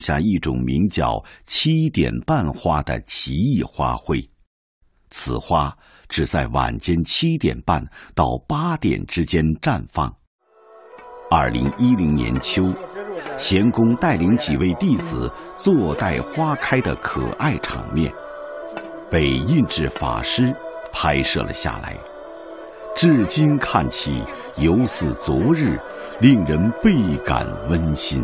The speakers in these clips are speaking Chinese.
下一种名叫7点半花的奇异花卉。此花只在晚间7点半到8点之间绽放。2010年秋，贤公带领几位弟子坐待花开的可爱场面，被印制法师拍摄了下来。至今看起，犹似昨日，令人倍感温馨。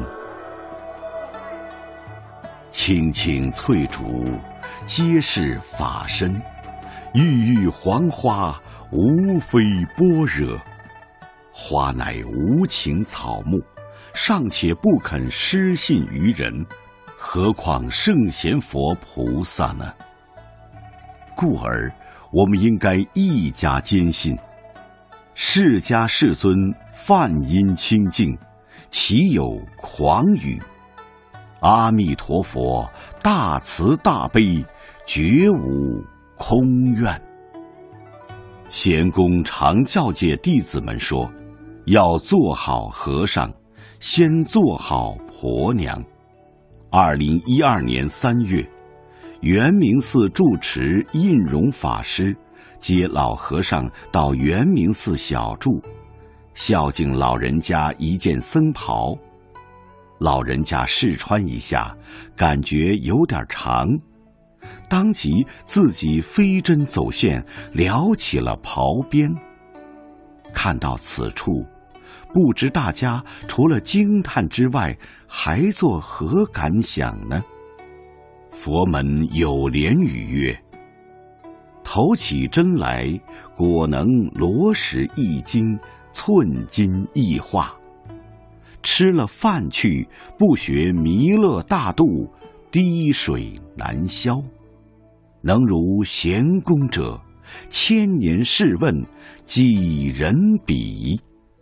青青翠竹，皆是法身，郁郁黄花，无非般若。花乃无情草木，尚且不肯失信于人，何况圣贤佛菩萨呢？故而我们应该一加坚信，释迦世尊梵音清净，岂有诳语？阿弥陀佛大慈大悲，绝无空愿。贤公常教诫弟子们说，要做好和尚，先做好婆娘。2012年3月，圆明寺住持印容法师接老和尚到圆明寺小住，孝敬老人家一件僧袍。老人家试穿一下，感觉有点长，当即自己飞针走线撩起了袍边。看到此处，不知大家除了惊叹之外，还作何感想呢？佛门有莲语曰：头起针来，果能罗石一斤，寸金一化。吃了饭去，不学弥勒大度，滴水难消。能如贤公者，千年试问，几人比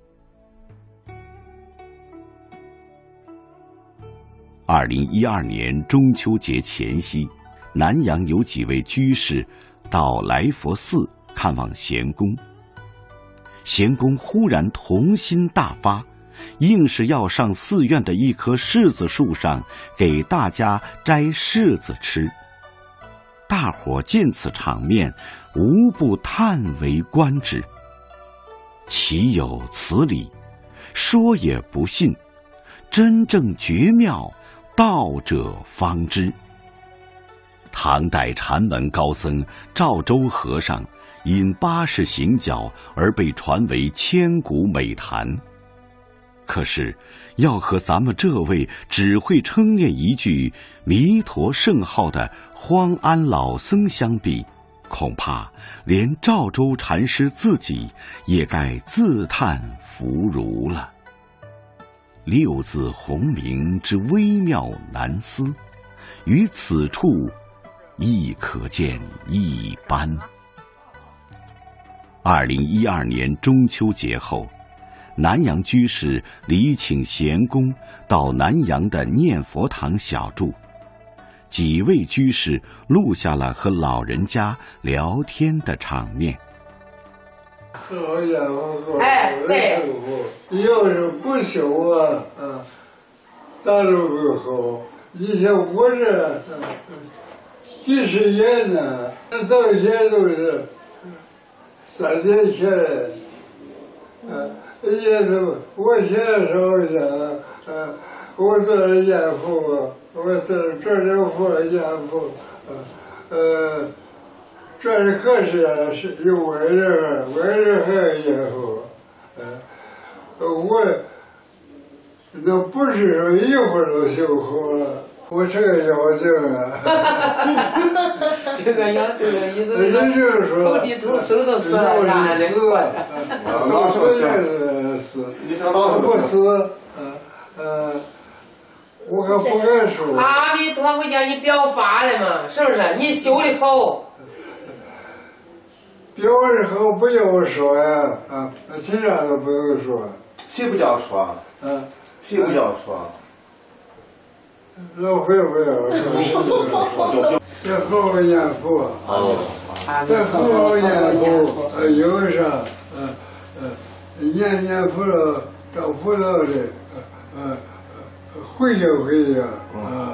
？2012年中秋节前夕，南阳有几位居士到来佛寺看望贤公。贤公忽然童心大发，硬是要上寺院的一棵柿子树上给大家摘柿子吃。大伙见此场面，无不叹为观止。岂有此理？说也不信，真正绝妙，道者方知。唐代禅门高僧赵州和尚因80行脚而被传为千古美谈。可是要和咱们这位只会称念一句弥陀圣号的荒安老僧相比，恐怕连赵州禅师自己也该自叹弗如了。六字洪名之微妙难思，于此处亦可见一斑。2012年中秋节后，南阳居士礼请贤公到南阳的念佛堂小住，几位居士录下了和老人家聊天的场面。 好家伙，对，要是不修咋都不好。以前我这几十年呢，到现在都是3天前来。也是我现在说一下，我做了严父，我做了父严父，这里可是有外人还有严父，我那不是说一会儿就修好了。我这个妖精啊， 这个妖精的意思是说土地土生都死了，啥的都死，不死，我可不敢说。 阿弥陀佛叫你表法的嘛，是不是？你修的好。 表的好不要说呀，其他都不用说。 谁不叫说？谁不叫说？ 老会不要说，这好好念佛，这好好念佛，有啥，念佛了，找佛道的， 会就会呀，啊。